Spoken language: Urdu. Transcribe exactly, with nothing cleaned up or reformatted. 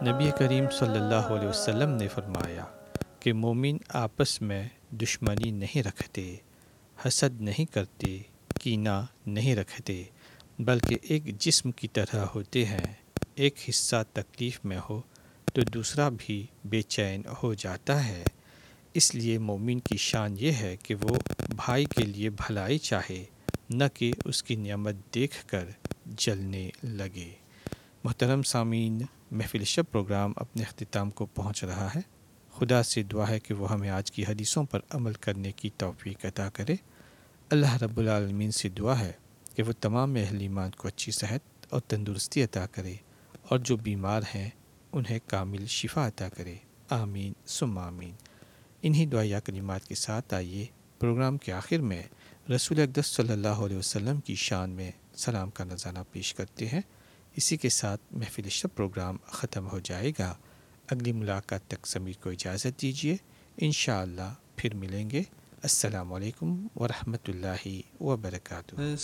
نبی کریم صلی اللہ علیہ وسلم نے فرمایا کہ مومن آپس میں دشمنی نہیں رکھتے، حسد نہیں کرتے، کینہ نہیں رکھتے، بلکہ ایک جسم کی طرح ہوتے ہیں۔ ایک حصہ تکلیف میں ہو تو دوسرا بھی بے چین ہو جاتا ہے۔ اس لیے مومن کی شان یہ ہے کہ وہ بھائی کے لیے بھلائی چاہے، نہ کہ اس کی نعمت دیکھ کر جلنے لگے۔ محترم سامعین، محفل شب پروگرام اپنے اختتام کو پہنچ رہا ہے۔ خدا سے دعا ہے کہ وہ ہمیں آج کی حدیثوں پر عمل کرنے کی توفیق عطا کرے۔ اللہ رب العالمین سے دعا ہے کہ وہ تمام اہل ایمان کو اچھی صحت اور تندرستی عطا کرے، اور جو بیمار ہیں انہیں کامل شفا عطا کرے۔ آمین ثم آمین۔ انہی دعائیہ کلمات کے ساتھ آئیے پروگرام کے آخر میں رسول اقدس صلی اللہ علیہ وسلم کی شان میں سلام کا نذرانہ پیش کرتے ہیں۔ اسی کے ساتھ محفل شب پروگرام ختم ہو جائے گا۔ اگلی ملاقات تک سمیر کو اجازت دیجیے، انشاءاللہ پھر ملیں گے۔ السلام علیکم ورحمۃ اللہ وبرکاتہ۔